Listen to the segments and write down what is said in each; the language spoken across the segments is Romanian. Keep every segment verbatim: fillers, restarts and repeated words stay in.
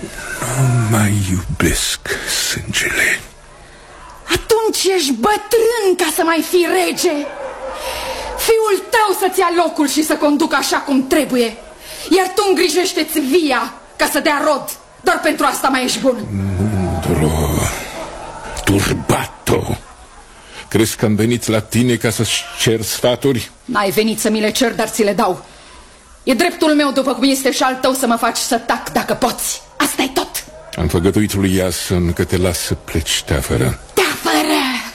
Nu mai iubesc sângele. Atunci ești bătrân ca să mai fii rege. Fiul tău să-ți ia locul și să conducă așa cum trebuie, iar tu îngrijește-ți via ca să dea rod. Doar pentru asta mai ești bun. Mândro, turbato, crezi că am venit la tine ca să-ți cer sfaturi? N-ai venit să mi le cer, dar ți le dau. E dreptul meu, după cum este și al tău, să mă faci să tac dacă poți. Asta e tot. Am făgăduit lui Iason că te las să pleci teafără. Teafără?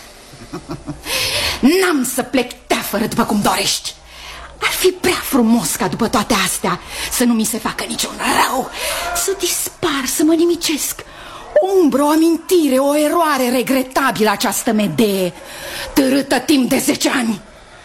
N-am să plec teafără după cum dorești. Ar fi prea frumos ca după toate astea să nu mi se facă niciun rău, să dispar, să mă nimicesc. O umbră, o amintire, o eroare regretabilă această Medee, târâtă timp de zece ani.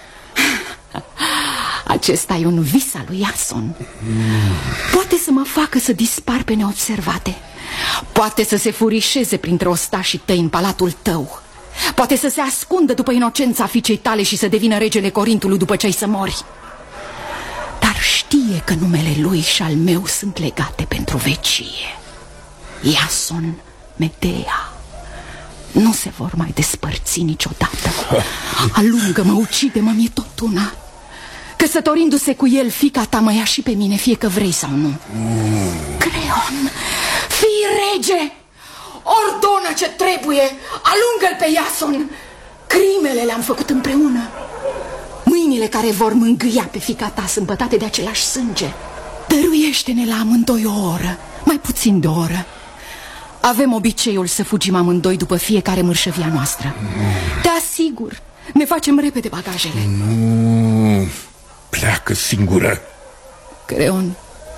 Acesta e un vis al lui Iason. Poate să mă facă să dispar pe neobservate. Poate să se furișeze printre ostașii tăi în palatul tău. Poate să se ascundă după inocența fiicei tale și să devină regele Corintului după ce ai să mori. Dar știe că numele lui și al meu sunt legate pentru vecie. Iason, Medea nu se vor mai despărți niciodată. Alungă-mă, ucide-mă, mi-e tot una. Căsătorindu-se cu el, fiica ta mă ia și pe mine, fie că vrei sau nu. Creon, fii rege! Ordonă ce trebuie! Alungă-l pe Iason! Crimele le-am făcut împreună. Mâinile care vor mângâia pe fiica ta sunt pătate de același sânge. Dăruiește-ne la amândoi o oră, mai puțin de o oră. Avem obiceiul să fugim amândoi după fiecare mărșăvia noastră. Te asigur, ne facem repede bagajele. Nu, pleacă singură. Creon,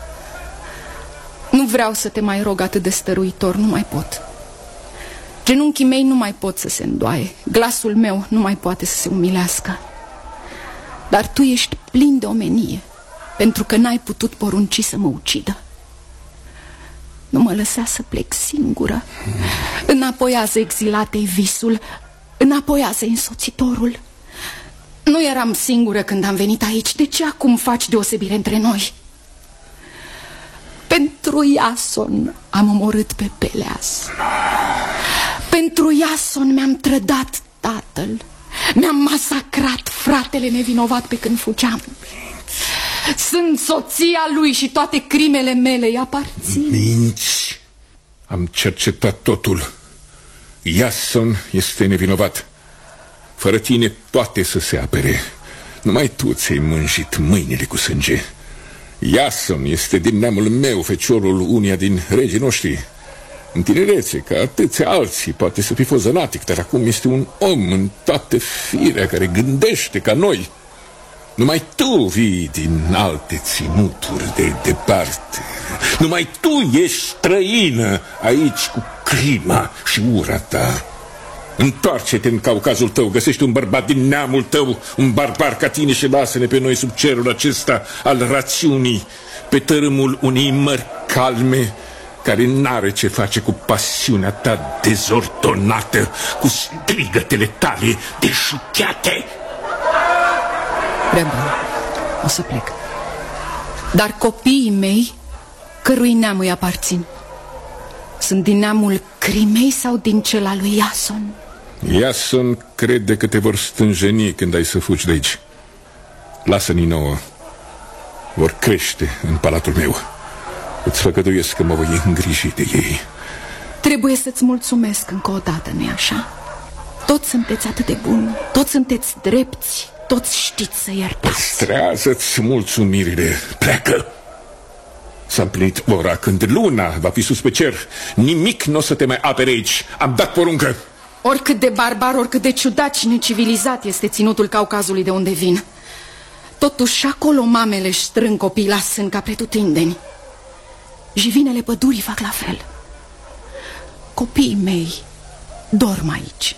nu vreau să te mai rog atât de stăruitor, nu mai pot. Genunchii mei nu mai pot să se îndoaie, glasul meu nu mai poate să se umilească. Dar tu ești plin de omenie, pentru că n-ai putut porunci să mă ucidă. Nu mă lăsa să plec singură. Înapoiază exilatei visul, înapoiază însoțitorul. Nu eram singură când am venit aici. De ce acum faci deosebire între noi? Pentru Iason am omorât pe Peleas. Pentru Iason mi-am trădat tatăl. Mi-am masacrat fratele nevinovat pe când fugeam. Sunt soția lui și toate crimele mele îi aparțin. Minți. Am cercetat totul. Iason este nevinovat. Fără tine poate să se apere. Numai tu ți-ai mânjit mâinile cu sânge. Iason este din neamul meu, feciorul unia din regii noștri. În tinerețe, ca atâția alții, poate să fi fost zănatic, dar acum este un om în toată firea care gândește ca noi. Numai tu vii din alte ținuturi de departe. Numai tu ești străină aici cu crima și ura ta. Întoarce-te în Caucazul tău, găsești un bărbat din neamul tău, un barbar ca tine și lasă-ne pe noi sub cerul acesta al rațiunii, pe tărâmul unei mări calme, care n-are ce face cu pasiunea ta dezordonată, cu strigătele tale deșuchiate. Prea bun, o să plec. Dar copiii mei, cărui neam îi aparțin, sunt din neamul Crimei sau din cel al lui Iason? Iason crede că te vor stânjeni când ai să fugi de aici. Lasă-ni nouă. Vor crește în palatul meu. Îți făgăduiesc că mă voi îngriji de ei. Trebuie să-ți mulțumesc încă o dată, nu-i așa? Toți sunteți atât de buni, toți sunteți drepți, toți știți să iertați. Păstrează-ți mulțumirile. Pleacă! S-a împlinit ora când luna va fi sus pe cer. Nimic nu o să te mai apere aici. Am dat poruncă. Oricât de barbar, oricât de ciudat și necivilizat este ținutul Caucazului de unde vin, totuși acolo mamele își strâng copiii la sân ca pretutindeni. Jivinele pădurii fac la fel. Copiii mei dorm aici.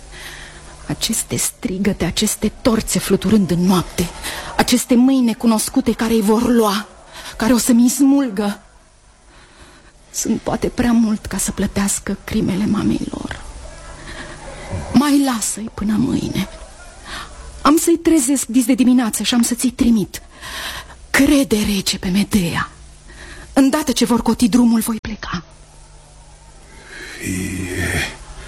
Aceste strigăte, aceste torțe fluturând în noapte, aceste mâini necunoscute care îi vor lua, care o să-mi smulgă, sunt poate prea mult ca să plătească crimele mamei lor. Mai lasă-i până mâine. Am să-i trezesc dis de dimineață și am să ți-i trimit. Crede, rege, pe Medea. Îndată ce vor coti drumul, voi pleca. Fie...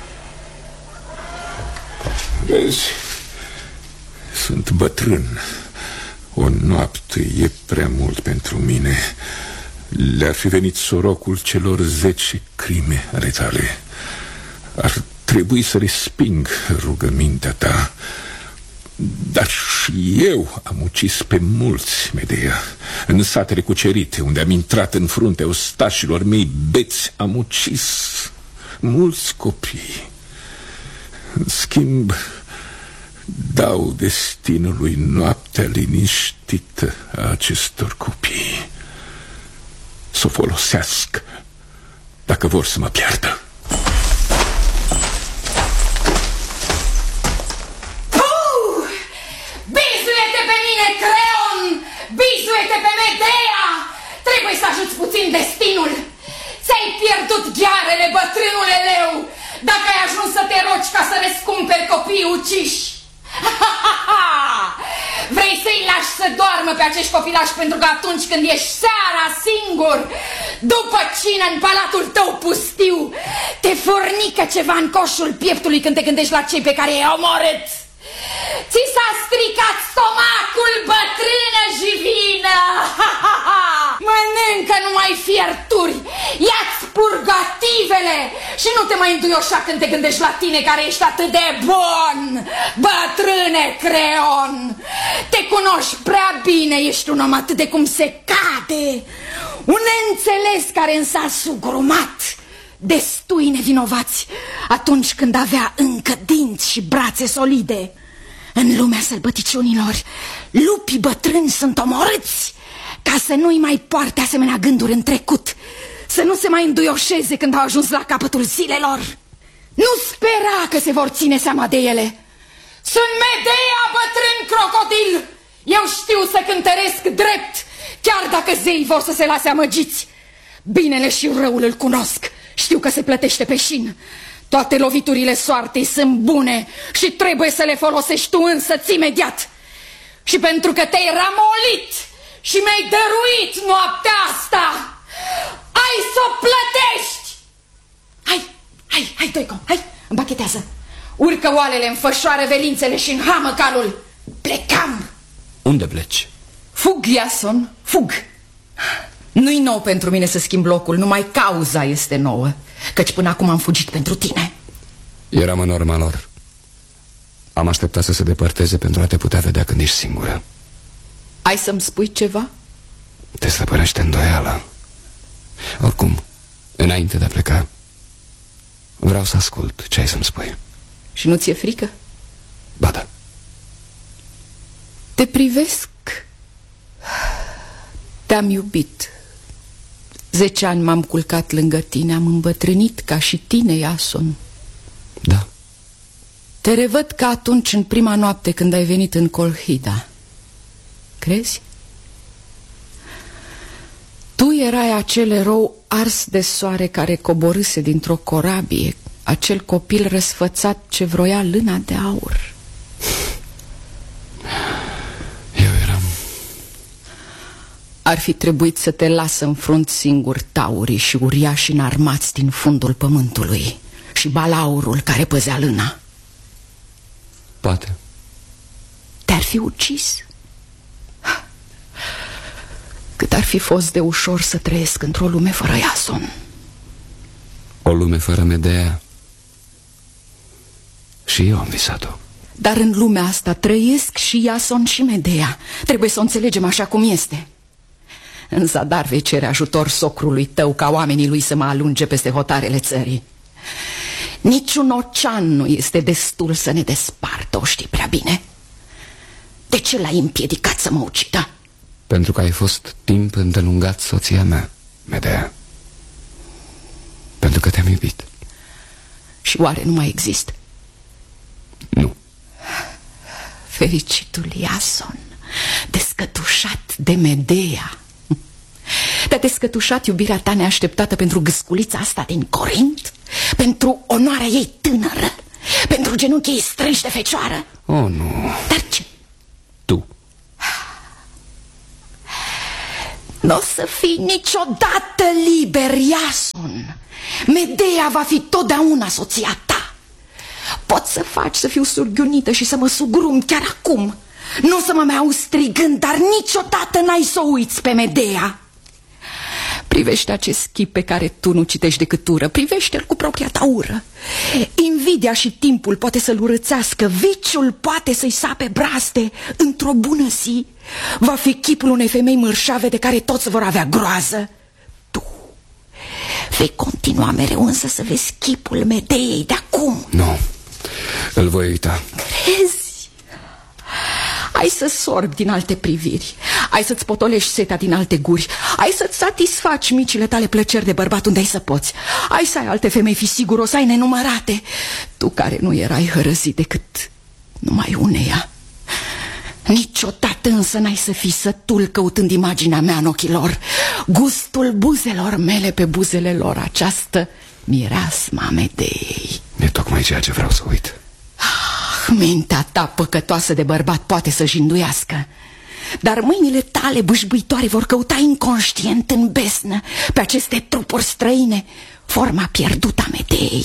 Vezi, sunt bătrân. O noapte e prea mult pentru mine. Le-ar fi venit sorocul celor zece crime ale tale. Ar trebui să resping rugămintea ta. Dar și eu am ucis pe mulți, Medea. În satele cucerite, unde am intrat în fruntea ostașilor mei beți, am ucis mulți copii. În schimb, dau destinului noaptea liniștită a acestor copii. Să o folosească dacă vor să mă piardă. Bizuie-te pe mine, Creon! Bizuie-te pe Medea! Trebuie să ajuți puțin destinul. Ți-ai pierdut ghearele, bătrânule leu, dacă ai ajuns să te rogi ca să răscumperi copiii uciși. Vrei să-i lași să doarmă pe acești copilași pentru că atunci când ești seara singur, după cină în palatul tău pustiu, te furnică ceva în coșul pieptului când te gândești la cei pe care i-ai omorât. Ți s-a stricat stomacul, bătrână jivină. Mănâncă numai fierturi, ia-ți purgativele și nu te mai înduioșa când te gândești la tine care ești atât de bun, bătrâne Creon. Te cunoști prea bine, ești un om atât de cum se cade, un înțeles care însă a sugrumat destui nevinovați atunci când avea încă dinți și brațe solide. În lumea sălbăticiunilor, lupii bătrâni sunt omorâți ca să nu-i mai poarte asemenea gânduri în trecut, să nu se mai înduioșeze când au ajuns la capătul zilelor. Nu spera că se vor ține seama de ele. Sunt Medea, bătrân crocodil. Eu știu să cântăresc drept, chiar dacă zeii vor să se lase amăgiți. Binele și răul îl cunosc. Știu că se plătește pe șin. Toate loviturile soartei sunt bune și trebuie să le folosești tu însă-ți imediat. Și pentru că te-ai ramolit și mi-ai dăruit noaptea asta, ai să o plătești! Hai, hai, hai, Doico, hai, împachetează. Urcă oalele, înfășoară velințele și înhamă calul. Plecam! Unde pleci? Fug, Iason, fug. Nu-i nou pentru mine să schimb locul, numai cauza este nouă, căci până acum am fugit pentru tine. Eram în urma lor. Am așteptat să se depărteze pentru a te putea vedea când ești singură. Ai să-mi spui ceva? Te stăpânește îndoială. Oricum, înainte de a pleca, vreau să ascult ce ai să-mi spui. Și nu ți-e frică? Ba da. Te privesc. Te-am iubit. Zece ani m-am culcat lângă tine, am îmbătrânit ca și tine, Iason. Da. Te revăd ca atunci în prima noapte când ai venit în Colhida. Crezi? Tu erai acel erou ars de soare care coborâse dintr-o corabie, acel copil răsfățat ce vroia lâna de aur. Eu eram... Ar fi trebuit să te las în frunt singur taurii și uriașii înarmați din fundul pământului și balaurul care păzea lâna. Poate. Te-ar fi ucis. Cât ar fi fost de ușor să trăiesc într-o lume fără Iason. O lume fără Medea. Și eu am visat-o. Dar în lumea asta trăiesc și Iason și Medea. Trebuie să o înțelegem așa cum este. În zadar vei cere ajutor socrului tău ca oamenii lui să mă alunge peste hotarele țării. Niciun ocean nu este destul să ne despartă, o știi prea bine. De ce l-ai împiedicat să mă ucidă? Pentru că ai fost timp îndelungat soția mea, Medea. Pentru că te-am iubit. Și oare nu mai există? Nu. Fericitul Iason, descătușat de Medea. Te-a descătușat iubirea ta neașteptată pentru gâsculița asta din Corint? Pentru onoarea ei tânără? Pentru genunchii ei strânși de fecioară? Oh, nu. Dar ce? Tu. N-o să fii niciodată liber, Iason. Medea va fi totdeauna soția ta. Poți să faci să fiu surghiunită și să mă sugrum chiar acum. Nu o să mă mai auzi strigând, dar niciodată n-ai să o uiți pe Medea. Privește acest chip pe care tu nu citești decât ură. Privește-l cu propria ta ură. Invidia și timpul poate să-l urățească. Viciul poate să-i sape braste. Într-o bună zi va fi chipul unei femei mărșave de care toți vor avea groază. Tu vei continua mereu însă să vezi chipul Medeei de acum. Nu, îl voi uita. Crezi? Ai să sorbi din alte priviri, ai să-ți potolești setea din alte guri, ai să-ți satisfaci micile tale plăceri de bărbat unde ai să poți. Ai să ai alte femei, fi sigur, o să ai nenumărate. Tu care nu erai hărăzit decât numai uneia. Niciodată însă n-ai să fii sătul căutând imaginea mea în ochii lor, gustul buzelor mele pe buzele lor, această mireasma Medeei. E tocmai ceea ce vreau să uit. Mintea ta păcătoasă de bărbat poate să jinduiască, dar mâinile tale bâșbuitoare vor căuta inconștient în besnă pe aceste trupuri străine forma pierdută a Medeei.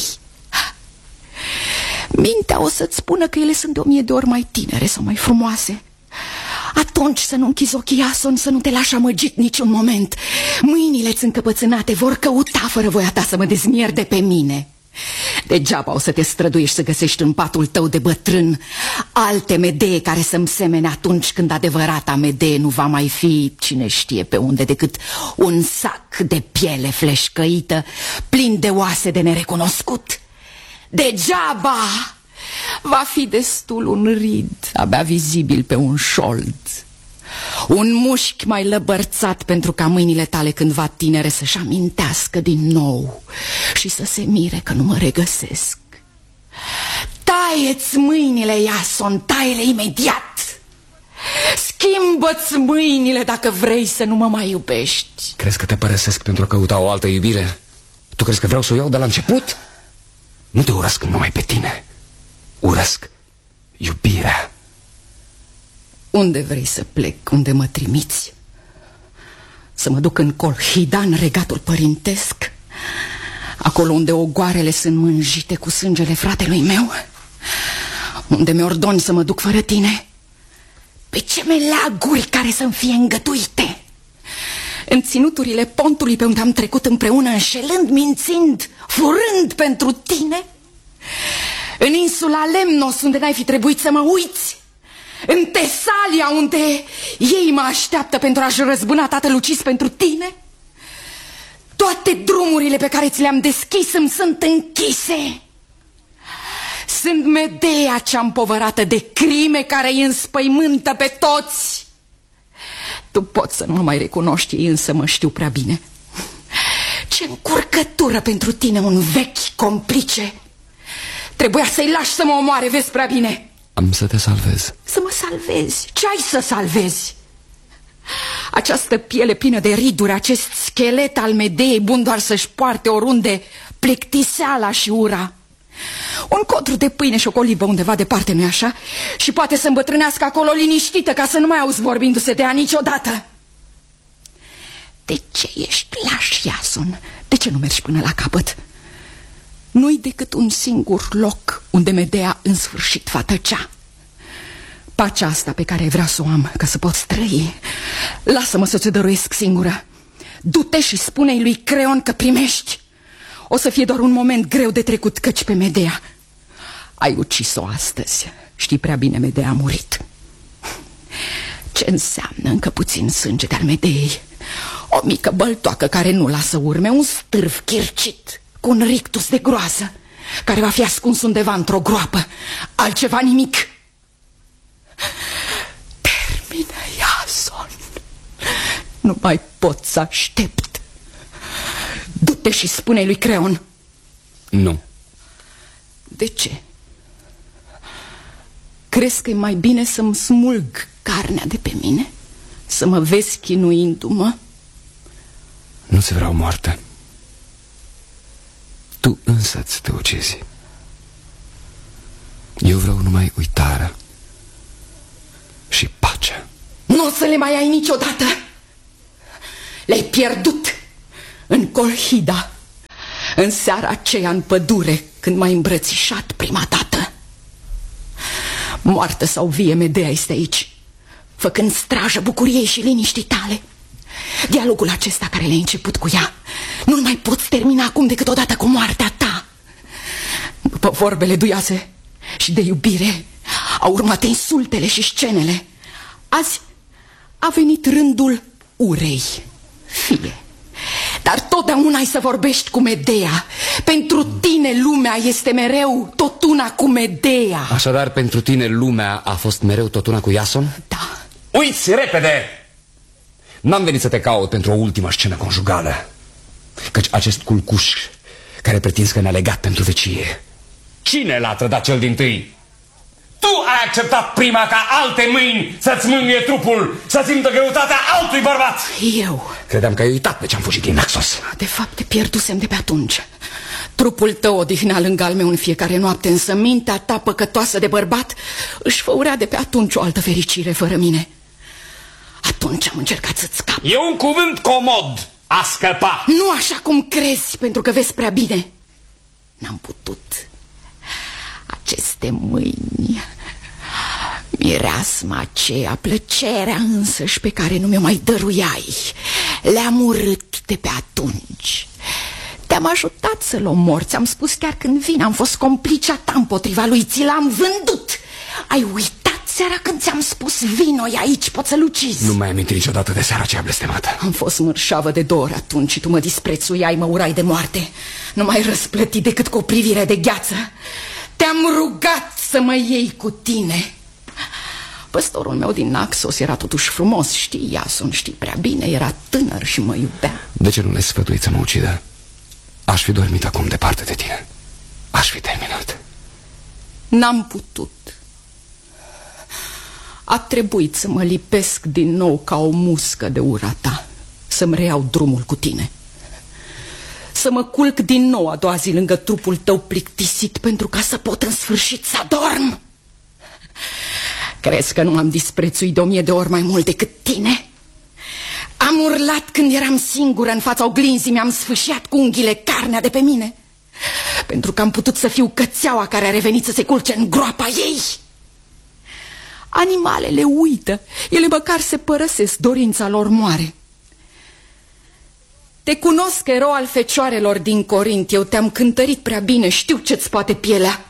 Mintea o să-ți spună că ele sunt de o mie de ori mai tinere sau mai frumoase. Atunci să nu închizi ochii, Iason, să nu te lași amăgit niciun moment. Mâinile-ți încăpățânate vor căuta fără voia ta să mă dezmierde pe mine. Degeaba o să te străduiești să găsești în patul tău de bătrân alte Medee care să-mi semene atunci când adevărata Medee nu va mai fi cine știe pe unde decât un sac de piele fleșcăită plin de oase de nerecunoscut. Degeaba va fi destul un rid abia vizibil pe un șold, un mușchi mai lăbărțat pentru ca mâinile tale cândva tinere să-și amintească din nou și să se mire că nu mă regăsesc. Taie-ți mâinile, Iason, taie-le imediat. Schimbă-ți mâinile dacă vrei să nu mă mai iubești. Crezi că te părăsesc pentru a căuta o altă iubire? Tu crezi că vreau să o iau de la început? Nu te urăsc numai pe tine, urăsc iubirea. Unde vrei să plec? Unde mă trimiți? Să mă duc în Colhida, în regatul părintesc, acolo unde ogoarele sunt mânjite cu sângele fratelui meu? Unde mi-ordoni să mă duc fără tine? Pe ce meleaguri care să-mi fie îngăduite? În ținuturile pontului pe unde am trecut împreună, înșelând, mințind, furând pentru tine? În insula Lemnos, unde n-ai fi trebuit să mă uiți? În Tesalia, unde ei mă așteaptă pentru a-și răzbuna tatăl ucis pentru tine? Toate drumurile pe care ți le-am deschis îmi sunt închise. Sunt Medea cea împovărată de crime care îi înspăimântă pe toți. Tu poți să nu mă mai recunoști, ei însă mă știu prea bine. Ce încurcătură pentru tine, un vechi complice. Trebuia să-i lași să mă omoare, vezi prea bine. Am să te salvez. Să mă salvezi? Ce ai să salvezi? Această piele plină de riduri, acest schelet al Medeei bun doar să-și poarte oriunde plictiseala și ura. Un codru de pâine și o colibă undeva departe, nu-i așa? Și poate să îmbătrânească acolo liniștită ca să nu mai auzi vorbindu-se de ea niciodată. De ce ești laș, Iason? De ce nu mergi până la capăt? Nu-i decât un singur loc unde Medea în sfârșit va tăcea. Pacea asta pe care vreau să o am, ca să pot trăi, lasă-mă să ți-o dăruiesc singură. Du-te și spune-i lui Creon că primești. O să fie doar un moment greu de trecut, căci pe Medea ai ucis-o astăzi. Știi prea bine, Medea a murit. Ce înseamnă încă puțin sânge de-al Medeei? O mică băltoacă care nu lasă urme, un stârv chircit cu un rictus de groază care va fi ascuns undeva într-o groapă. Altceva nimic. Termină, Iason. Nu mai pot să aștept. Du-te și spune lui Creon. Nu. De ce? Crezi că e mai bine să-mi smulg carnea de pe mine? Să mă vezi chinuindu-mă? Nu-ți vreau moarte. Tu însă-ți te ucizi. Eu vreau numai uitarea și pacea. Nu o să le mai ai niciodată. Le-ai pierdut în Colhida, în seara aceea în pădure, când m-ai îmbrățișat prima dată. Moartă sau vie, Medea este aici, făcând strajă bucuriei și liniștii tale. Dialogul acesta care le-ai început cu ea nu-l mai poți termina acum decât odată cu moartea ta. După vorbele duioase și de iubire au urmat insultele și scenele. Azi a venit rândul urei. Fie, dar totdeauna ai să vorbești cu Medea. Pentru tine lumea este mereu tot una cu Medea. Așadar, pentru tine lumea a fost mereu tot una cu Iason? Da. Uiți, repede! N-am venit să te caut pentru o ultimă scenă conjugală, căci acest culcuș care pretinzi că ne-a legat pentru vecie, cine l-a trădat cel dintâi? Tu ai acceptat prima ca alte mâini să-ți mângâie trupul, să simtă greutatea altui bărbat. Eu? Credeam că ai uitat pe ce-am fugit din Naxos. De fapt, te pierdusem de pe atunci. Trupul tău odihnea lângă al meu în fiecare noapte, însă mintea ta păcătoasă de bărbat își făurea de pe atunci o altă fericire fără mine. Atunci am încercat să-ți scap. E un cuvânt comod, a scăpa. Nu așa cum crezi, pentru că vezi prea bine. N-am putut. Aceste mâini, mireasma aceea, plăcerea însăși pe care nu mi-o mai dăruiai, le-am urât de pe atunci. Te-am ajutat să-l omori, ți-am spus chiar când vin, am fost complicea ta împotriva lui, ți l-am vândut. Ai uitat seara când ți-am spus vino, e aici, poți să-l ucizi. Nu mai aminti niciodată de seara aceea blestemată. Am fost mărșavă de două ori atunci și tu mă disprețuiai, mă urai de moarte. Nu m-ai răsplătit decât cu o privire de gheață. Te-am rugat să mă iei cu tine. Păstorul meu din Naxos era totuși frumos, știi, Iason, știi prea bine, era tânăr și mă iubea. De ce nu le-ai sfătuit să mă ucidă? Aș fi dormit acum departe de tine. Aș fi terminat. N-am putut. A trebuit să mă lipesc din nou ca o muscă de ura ta, să-mi reiau drumul cu tine, să mă culc din nou a doua zi lângă trupul tău plictisit, pentru ca să pot în sfârșit să adorm. Crezi că nu m-am disprețuit de o mie de ori mai mult decât tine? Am urlat când eram singură în fața oglinzii, mi-am sfâșiat cu unghiile carnea de pe mine, pentru că am putut să fiu cățeaua care a revenit să se culce în groapa ei. Animalele uită, ele măcar se părăsesc, dorința lor moare. Te cunosc, erou al fecioarelor din Corint, eu te-am cântărit prea bine, știu ce-ți poate pielea.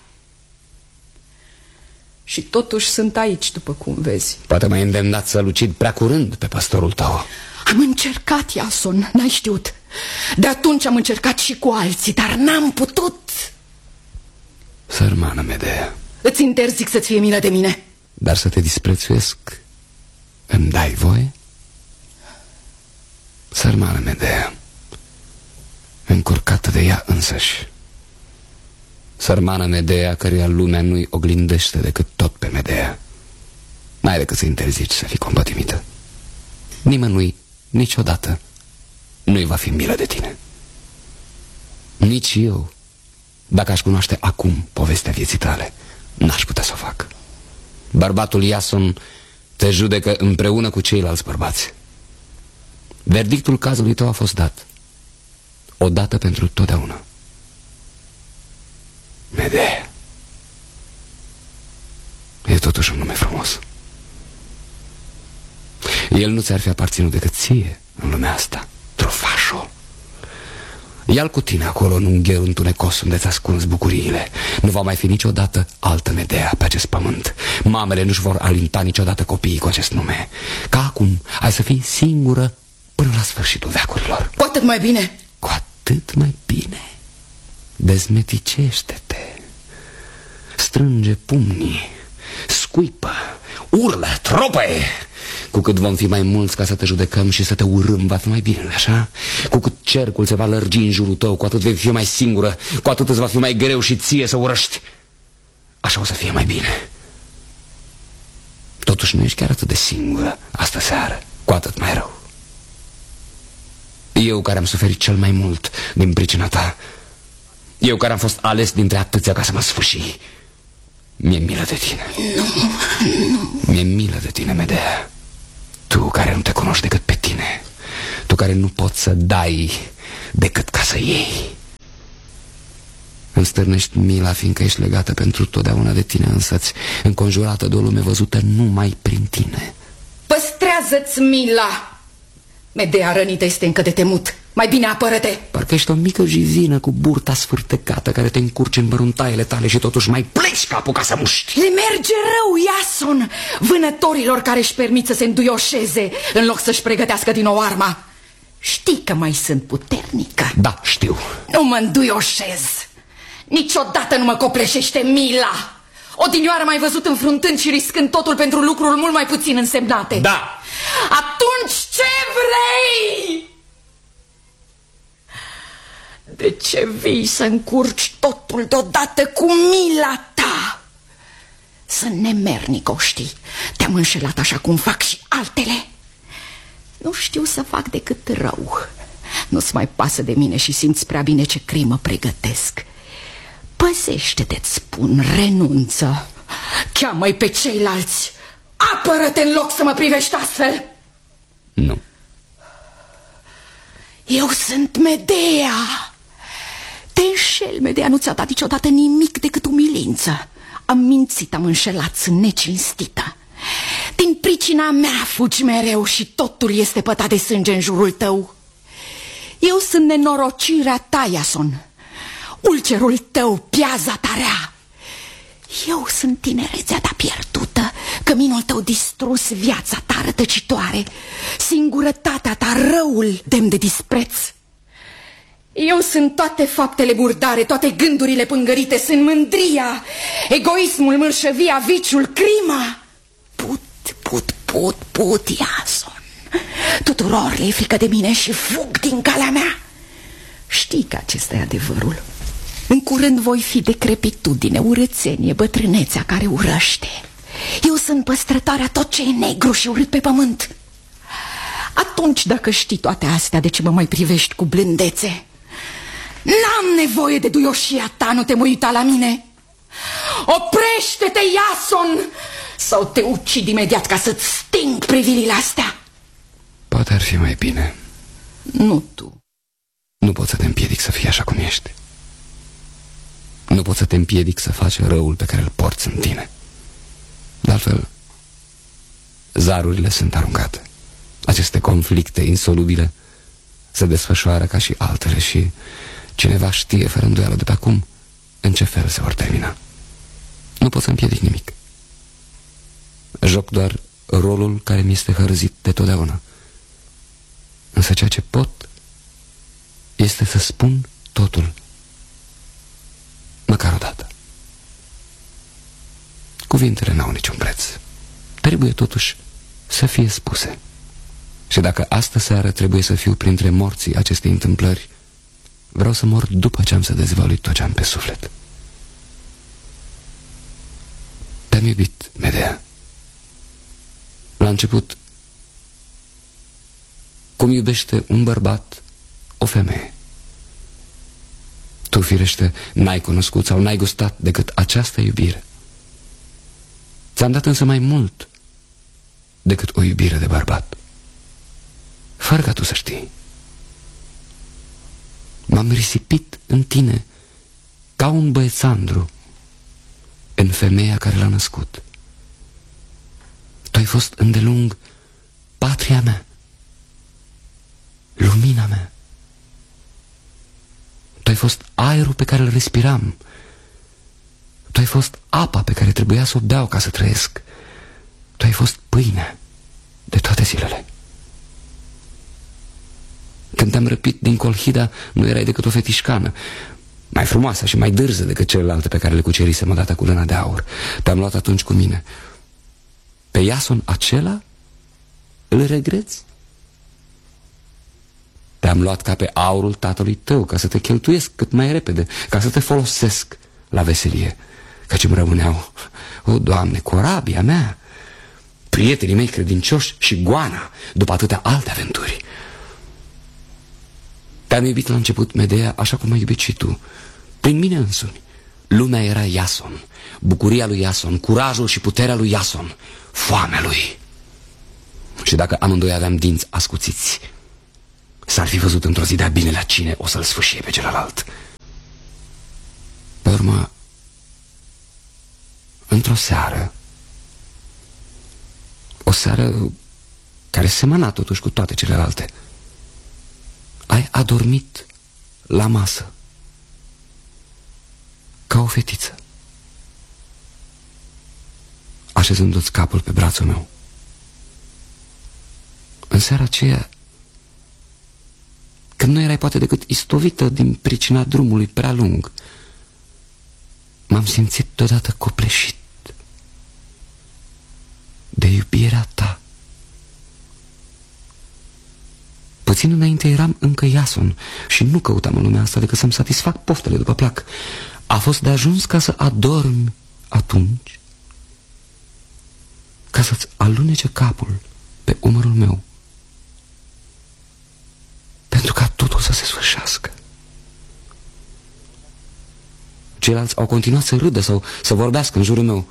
Și totuși sunt aici, după cum vezi. Poate m-ai îndemnat să-l ucid prea curând pe păstorul tău. Am încercat, Iason, n-ai știut. De atunci am încercat și cu alții, dar n-am putut. Sărmană Medea, îți interzic să-ți fie milă de mine. Dar să te disprețuiesc, îmi dai voie? Sărmană Medea, încurcată de ea însăși. Sărmană Medea, căreia lumea nu-i oglindește decât tot pe Medea. N-ai decât să interzici să fii compătimită. Nimănui, niciodată, nu-i va fi milă de tine. Nici eu, dacă aș cunoaște acum povestea vieții tale, n-aș putea să o fac. Bărbatul Iason te judecă împreună cu ceilalți bărbați. Verdictul cazului tău a fost dat, odată pentru totdeauna. Medea e totuși un nume frumos. El nu ți-ar fi aparținut decât ție în lumea asta, trufașul. Ia-l cu tine acolo în ungherul întunecos unde ți ascunzi bucuriile. Nu va mai fi niciodată altă Medea pe acest pământ. Mamele nu-și vor alinta niciodată copiii cu acest nume. Ca acum ai să fii singură până la sfârșitul veacurilor. Cu atât mai bine. Cu atât mai bine. Dezmeticește-te, strânge pumnii, scuipă, urlă, tropăie. Cu cât vom fi mai mulți ca să te judecăm și să te urâm, va fi mai bine, așa? Cu cât cercul se va lărgi în jurul tău, cu atât vei fi mai singură, cu atât îți va fi mai greu și ție să urăști. Așa o să fie mai bine. Totuși nu ești chiar atât de singură astă seară, cu atât mai rău. Eu care am suferit cel mai mult din pricina ta, eu care am fost ales dintre atâția ca să mă sfâșii, mi-e milă de tine. Nu, nu. Mi-e milă de tine, Medea. Tu care nu te cunoști decât pe tine, tu care nu poți să dai decât ca să iei. Îmi stârnești mila, fiindcă ești legată pentru totdeauna de tine însăți, înconjurată de o lume văzută numai prin tine. Păstrează-ți mila! Medea rănită este încă de temut. Mai bine apără-te! Parcă ești o mică jivină cu burta sfârtecată care te încurci în băruntaiele tale și totuși mai pleci capul ca să muști. Le merge rău, Iason, vânătorilor care își permit să se înduioșeze în loc să-și pregătească din nou arma. Știi că mai sunt puternică. Da, știu. Nu mă înduioșez. Niciodată nu mă copleșește mila. Odinioară m-ai văzut înfruntând și riscând totul pentru lucruri mult mai puțin însemnate. Da. Atunci ce vrei? De ce vii să încurci totul deodată cu mila ta? Sunt nemernic, o știi. Te-am înșelat așa cum fac și altele. Nu știu să fac decât rău. Nu-ți mai pasă de mine și simți prea bine ce crimă pregătesc. Păzește-te-ți spun, renunță. Cheamă-i pe ceilalți. Apără-te în loc să mă privești astfel. Nu. Eu sunt Medea. Te înșel, Medea, nu ți-a dat niciodată nimic decât umilință. Am mințit, am înșelat, sunt necinstită. Din pricina mea fugi mereu și totul este pătat de sânge în jurul tău. Eu sunt nenorocirea ta, Iason. Ulcerul tău, piaza ta rea. Eu sunt tinerețea ta pierdută, căminul tău distrus, viața ta rătăcitoare, singurătatea ta, răul demn de dispreț. Eu sunt toate faptele murdare, toate gândurile pângărite, sunt mândria, egoismul, mărșăvia, viciul, crima. Put, put, put, put, Iason. Tuturor le e frică de mine și fug din calea mea. Știi că acesta e adevărul. În curând voi fi decrepitudine, urățenie, bătrânețea care urăște. Eu sunt păstrătoarea tot ce e negru și urât pe pământ. Atunci, dacă știi toate astea, de ce mă mai privești cu blândețe? N-am nevoie de duioșia ta, nu te mă uita la mine. Oprește-te, Iason, sau te ucid imediat ca să-ți sting privirile astea. Poate ar fi mai bine. Nu tu. Nu pot să te împiedic să fii așa cum ești. Nu pot să te împiedic să faci răul pe care îl porți în tine. De altfel, zarurile sunt aruncate. Aceste conflicte insolubile se desfășoară ca și altele și cineva știe fără îndoială de pe acum în ce fel se vor termina. Nu pot să împiedic nimic. Joc doar rolul care mi este hărăzit de totdeauna. Însă ceea ce pot este să spun totul, măcar o dată. Cuvintele n-au niciun preț. Trebuie totuși să fie spuse. Și dacă astă seară trebuie să fiu printre morții acestei întâmplări, vreau să mor după ce am să dezvălui tot ce am pe suflet. Te-am iubit, Medea. La început, cum iubește un bărbat o femeie. Tu, firește, n-ai cunoscut sau n-ai gustat decât această iubire. Ți-am dat însă mai mult decât o iubire de bărbat, fără ca tu să știi. M-am risipit în tine ca un băiețandru în femeia care l-a născut. Tu ai fost îndelung patria mea, lumina mea. Tu ai fost aerul pe care îl respiram. Tu ai fost apa pe care trebuia să o beau ca să trăiesc. Tu ai fost pâinea de toate zilele. Când te-am răpit din Colhida, nu erai decât o fetișcană, mai frumoasă și mai dârză decât celelalte pe care le cucerisem odată cu lână de aur. Te-am luat atunci cu mine. Pe Iason acela îl regreți? Te-am luat ca pe aurul tatălui tău, ca să te cheltuiesc cât mai repede, ca să te folosesc la veselie. Căci îmi rămâneau, o, Doamne, corabia mea, prietenii mei credincioși și goana, după atâtea alte aventuri. Te-am iubit la început, Medea, așa cum ai iubit și tu, prin mine însumi. Lumea era Iason, bucuria lui Iason, curajul și puterea lui Iason, foamea lui. Și dacă amândoi aveam dinți ascuțiți, S-ar fi văzut într-o zi de-a bine la cine o să-l sfâșie pe celălalt. Pe urmă, într-o seară, o seară care semăna totuși cu toate celelalte, ai adormit la masă ca o fetiță, așezându-ți capul pe brațul meu. În seara aceea, când nu erai poate decât istovită din pricina drumului prea lung, m-am simțit deodată copleșit de iubirea ta. Puțin înainte eram încă Iason și nu căutam în lumea asta decât să-mi satisfac poftele după plac. A fost de ajuns ca să adormi atunci, ca să-ți alunece capul pe umărul meu, pentru ca totul să se sfârșească. Ceilalți au continuat să râdă sau să vorbească în jurul meu.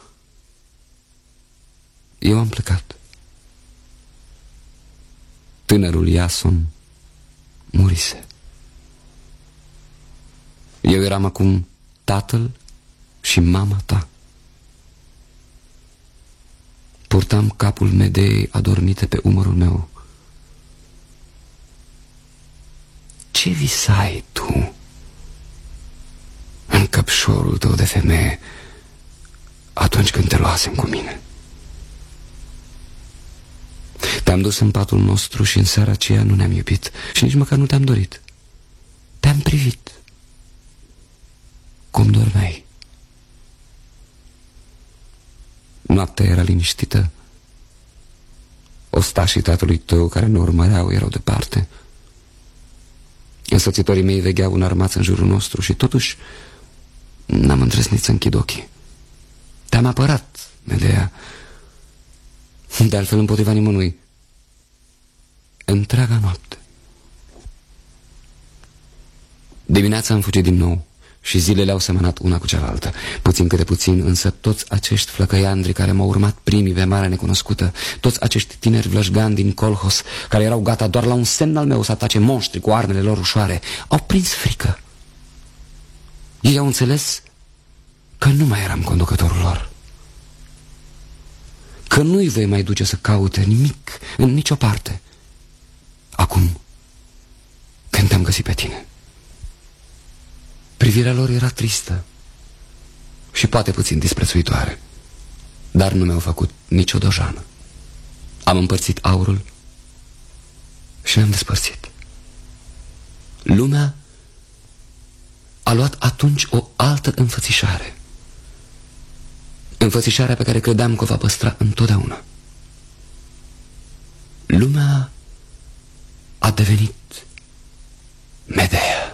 Eu am plecat. Tânărul Iason murise. Eu eram acum tatăl și mama ta. Purtam capul Medeei adormite pe umărul meu. Ce visai tu în căpșorul tău de femeie atunci când te luasem cu mine? Te-am dus în patul nostru și în seara aceea nu ne-am iubit și nici măcar nu te-am dorit. Te-am privit cum dormeai. Noaptea era liniștită. Ostașii tatălui tău care ne urmăreau erau departe. Însoțitorii mei vegheau înarmați în jurul nostru și totuși n-am îndrăznit să închid ochii. Te-am apărat, Medea, de altfel împotriva nimănui, întreaga noapte. Dimineața am fugit din nou și zilele au semănat una cu cealaltă. Puțin câte puțin, însă toți acești flăcăiandri care m-au urmat primii pe Marea Necunoscută, toți acești tineri vlășgani din Colhos, care erau gata doar la un semn al meu să atace monștri cu armele lor ușoare, au prins frică. Ei au înțeles că nu mai eram conducătorul lor, că nu-i vei mai duce să caute nimic în nicio parte acum când te-am găsit pe tine. Privirea lor era tristă și poate puțin disprețuitoare, dar nu mi-au făcut nicio dojană. Am împărțit aurul și ne-am despărțit. Lumea a luat atunci o altă înfățișare, înfățișarea pe care credeam că o va păstra întotdeauna. Lumea a devenit Medea.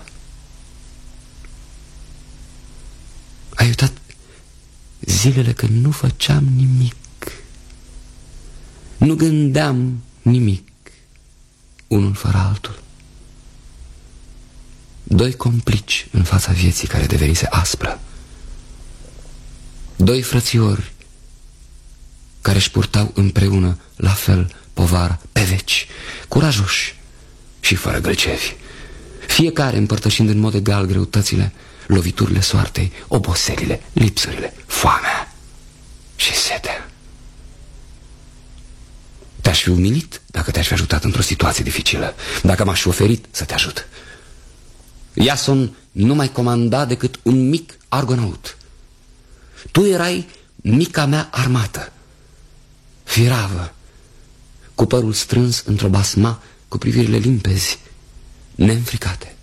Ai uitat zilele când nu făceam nimic, nu gândeam nimic, unul fără altul. Doi complici în fața vieții care devenise aspră. Doi frățiori care își purtau împreună la fel povara pe veci, curajoși și fără gâlcevi, fiecare împărtășind în mod egal greutățile, loviturile soartei, oboselile, lipsurile, foamea și setea. Te-aș fi umilit dacă te-aș fi ajutat într-o situație dificilă, dacă m-aș fi oferit să te ajut. Iason nu mai comanda decât un mic argonaut. Tu erai mica mea armată, firavă, cu părul strâns într-o basma, cu privirile limpezi, neînfricate.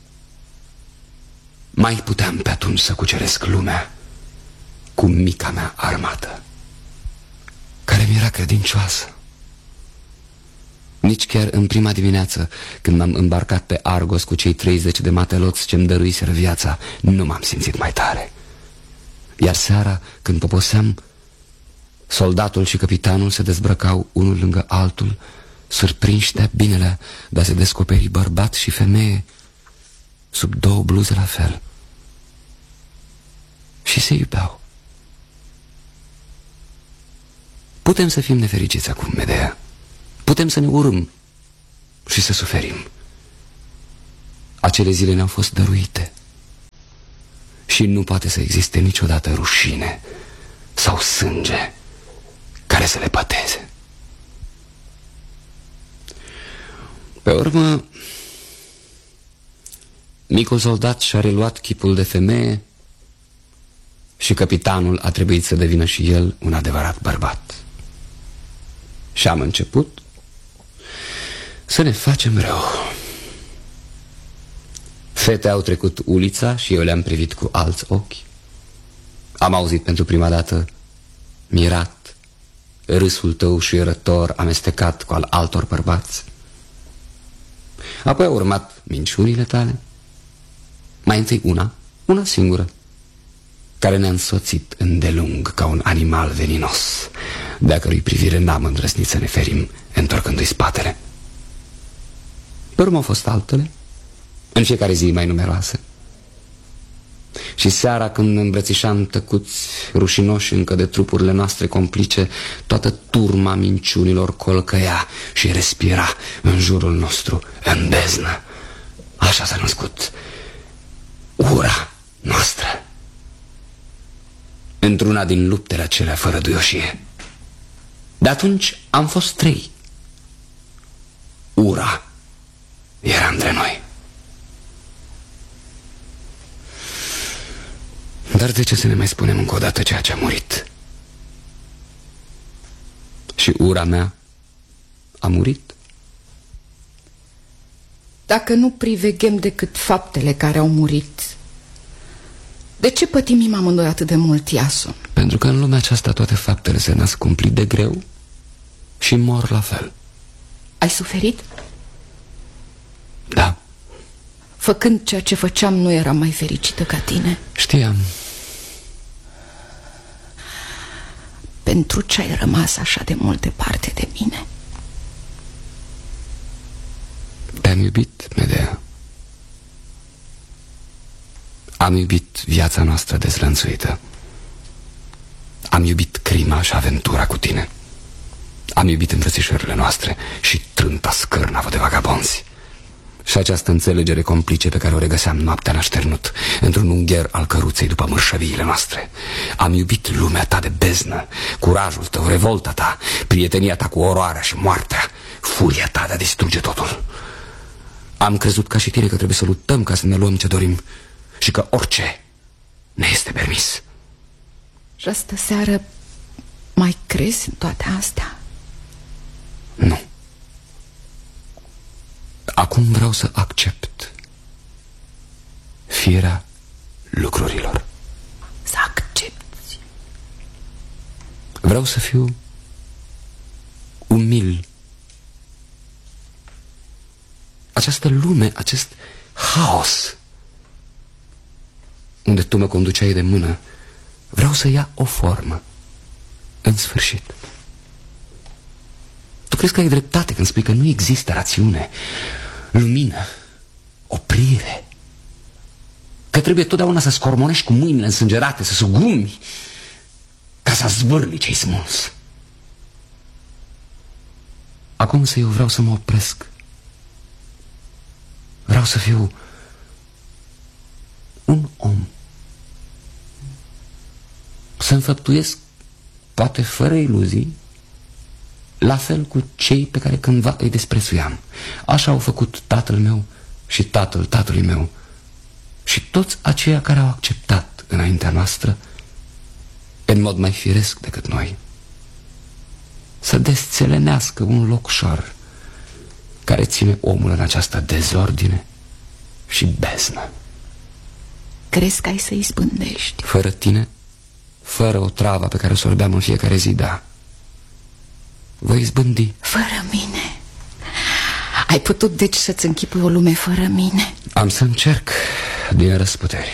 Mai puteam pe atunci să cuceresc lumea cu mica mea armată, care mi era credincioasă. Nici chiar în prima dimineață, când m-am îmbarcat pe Argos cu cei treizeci de mateloți ce-mi dăruiseră viața, nu m-am simțit mai tare. Iar seara, când poposeam, soldatul și capitanul se dezbrăcau unul lângă altul, surprinși de binele de a se descoperi bărbat și femeie sub două bluze la fel. Și se iubeau. Putem să fim nefericiți acum, Medea. Putem să ne urâm și să suferim. Acele zile ne-au fost dăruite și nu poate să existe niciodată rușine sau sânge care să le păteze. Pe urmă, micul soldat și-a reluat chipul de femeie și capitanul a trebuit să devină și el un adevărat bărbat. Și am început să ne facem rău. Fete au trecut ulița și eu le-am privit cu alți ochi. Am auzit pentru prima dată, mirat, râsul tău șuierător amestecat cu al altor bărbați. Apoi au urmat minciunile tale. Mai întâi una, una singură, care ne-a însoțit îndelung ca un animal veninos, de-a cărui privire n-am îndrăznit să ne ferim întorcându-i spatele. Pe urmă au fost altele, în fiecare zi mai numeroase. Și seara, când ne îmbrățișam tăcuți, rușinoși încă de trupurile noastre complice, toată turma minciunilor colcăia și respira în jurul nostru în beznă. Așa s-a născut ura noastră, într-una din luptele acelea fără duioșie. De atunci am fost trei. Ura era între noi. Dar de ce să ne mai spunem încă o dată ceea ce a murit? Și ura mea a murit? Dacă nu priveghem decât faptele care au murit, de ce pătimim amândoi atât de mult, Iason? Pentru că în lumea aceasta toate faptele se nasc cumplit de greu și mor la fel. Ai suferit? Da. Făcând ceea ce făceam, nu eram mai fericită ca tine. Știam. Pentru ce ai rămas așa de mult departe de mine? Te-am iubit, Medea. Am iubit viața noastră dezlănțuită. Am iubit crima și aventura cu tine. Am iubit îmbrățișările noastre și trânta scârnavă de vagabonzi. Și această înțelegere complice pe care o regăseam noaptea n-așternut într-un ungher al căruței după mărșăviile noastre. Am iubit lumea ta de beznă, curajul tău, revolta ta, prietenia ta cu oroarea și moartea, furia ta de a distruge totul. Am crezut ca și tine că trebuie să luptăm ca să ne luăm ce dorim și că orice ne este permis. Și astă seară mai crezi în toate astea? Nu. Acum vreau să accept firea lucrurilor. Să accepti? Vreau să fiu umil. Această lume, acest haos unde tu mă conduceai de mână, vreau să ia o formă. În sfârșit. Tu crezi că ai dreptate când spui că nu există rațiune, lumină, oprire, că trebuie totdeauna să scormonești cu mâinile însângerate, să sugumi ca să zvârli ce-ai smuls. Acum să eu vreau să mă opresc. Vreau să fiu un om, să înfăptuiesc, poate fără iluzii, la fel cu cei pe care cândva îi desprețuiam. Așa au făcut tatăl meu și tatăl tatălui meu și toți aceia care au acceptat înaintea noastră, în mod mai firesc decât noi, să desțelenească un locșor care ține omul în această dezordine și beznă. Crezi că ai să izbândești? Fără tine, fără o travă pe care o sorbeam în fiecare zi, da. Voi izbândi. Fără mine? Ai putut deci să-ți închipui o lume fără mine? Am să încerc din răsputeri.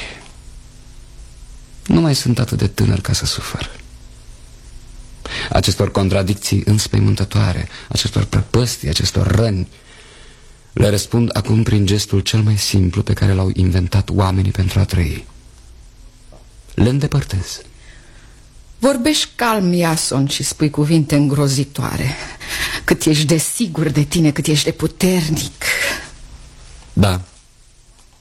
Nu mai sunt atât de tânăr ca să sufăr. Acestor contradicții înspăimântătoare, acestor prăpăstii, acestor răni, le răspund acum prin gestul cel mai simplu pe care l-au inventat oamenii pentru a trăi. Le îndepărtez. Vorbești calm, Iason, și spui cuvinte îngrozitoare. Cât ești de sigur de tine, cât ești de puternic. Da,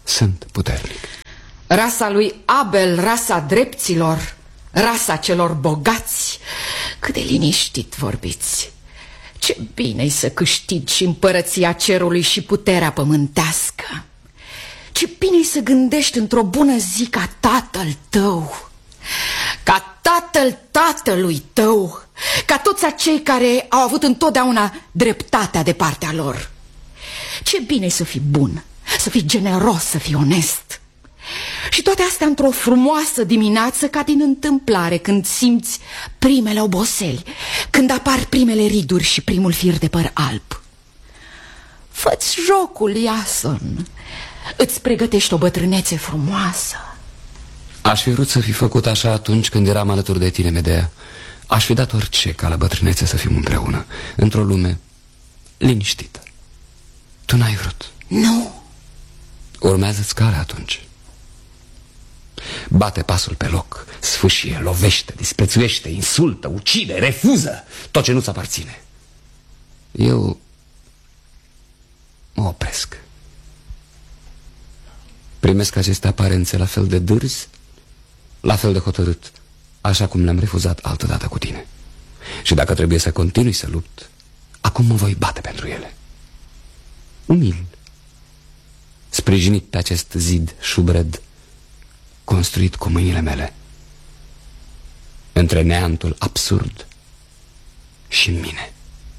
sunt puternic. Rasa lui Abel, rasa drepților, rasa celor bogați. Cât de liniștit vorbiți. Ce bine-i să câștigi împărăția cerului și puterea pământească. Ce bine-i să gândești într-o bună zi ca tatăl tău, ca tatăl tatălui tău, ca toți acei care au avut întotdeauna dreptatea de partea lor. Ce bine-i să fii bun, să fii generos, să fii onest. Și toate astea într-o frumoasă dimineață, ca din întâmplare, când simți primele oboseli, când apar primele riduri și primul fir de păr alb. Fă-ți jocul, Iason. Îți pregătești o bătrânețe frumoasă. Aș fi vrut să fi făcut așa atunci când eram alături de tine, Medea. Aș fi dat orice ca la bătrânețe să fim împreună, într-o lume liniștită. Tu n-ai vrut. Nu. Urmează-ți calea atunci. Bate pasul pe loc, sfâșie, lovește, disprețuiește, insultă, ucide, refuză tot ce nu-ți aparține. Eu mă opresc. Primesc aceste aparențe la fel de dârzi, la fel de hotărât, așa cum le-am refuzat altădată cu tine. Și dacă trebuie să continui să lupt, acum mă voi bate pentru ele. Umil, sprijinit pe acest zid șubred construit cu mâinile mele, între neantul absurd și mine.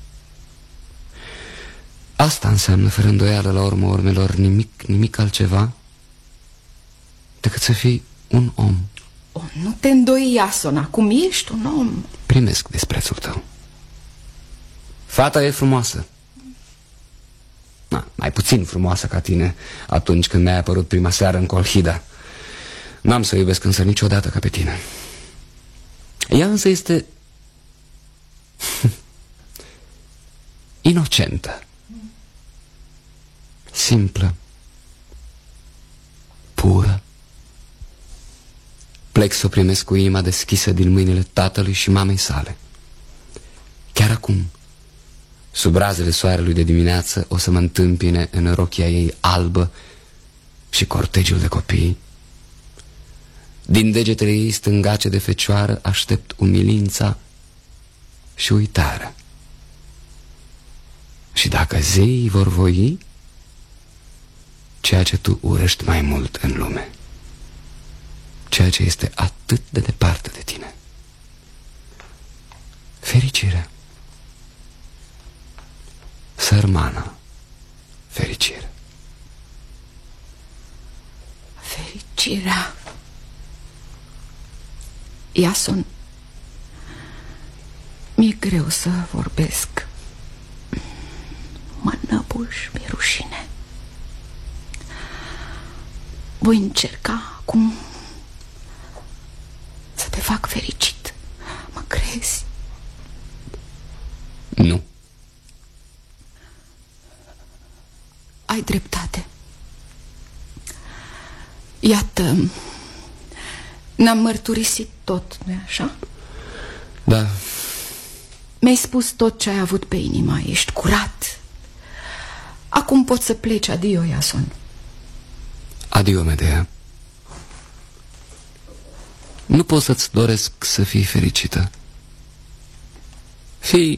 Asta înseamnă, fără îndoială, la urma urmelor, nimic, nimic altceva decât să fii un om. O, nu te îndoi, Iason, acum ești un om. Primesc desprețul tău. Fata e frumoasă. Na, mai puțin frumoasă ca tine atunci când mi-ai apărut prima seară în Colhida. N-am să o iubesc însă niciodată ca pe tine. Ea însă este inocentă, simplă, pură. Plec să o primesc cu inima deschisă din mâinile tatălui și mamei sale. Chiar acum, sub razele soarelui de dimineață, o să mă întâmpine în rochia ei albă și cortegiul de copii. Din degetele ei stângace de fecioară aștept umilința și uitarea. Și dacă zeii vor voi, ceea ce tu urăști mai mult în lume, ceea ce este atât de departe de tine, fericirea, sărmana fericire. Fericirea. Iason, mi-e greu să vorbesc. Mă năbuș, mi-e rușine. Voi încerca acum să te fac fericit. Mă crezi? Nu. Ai dreptate. Iată, ne-am mărturisit tot, nu-i așa? Da. Mi-ai spus tot ce ai avut pe inima. Ești curat. Acum poți să pleci. Adio, Iason. Adio, Medea. Nu pot să-ți doresc să fii fericită. Fii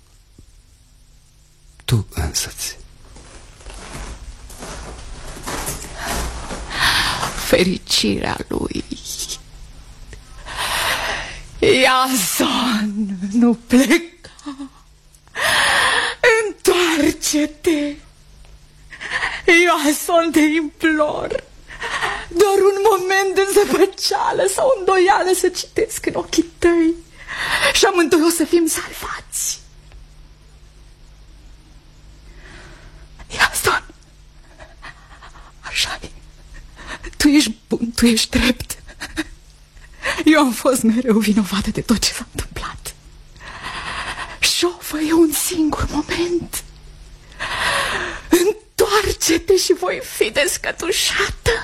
tu însăți. Fericirea lui. Iason, nu pleca. Întoarce-te. Iason, te implor. Doar un moment de zăpăceală sau îndoială să citesc în ochii tăi și amândoi o să fim salvați. Iason, așa-i. Tu ești bun, tu ești drept. Eu am fost mereu vinovată de tot ce s-a întâmplat. Șofă-i un singur moment. Întoarce-te și voi fi descătușată.